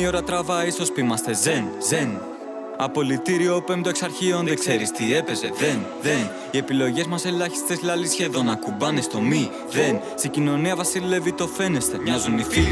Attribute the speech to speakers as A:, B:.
A: ώρα τραβάει, ίσως πει είμαστε ζεν. Απολυτήριο πέμπτο εξαρχείων, δεν ξέρεις τι έπαιζε, δεν. Οι επιλογές μας ελάχιστες, λάλη σχεδόν ακουμπάνε στο μη, δεν. Στην κοινωνία βασιλεύει το φαίνεστε, μοιάζουν οι φίλοι.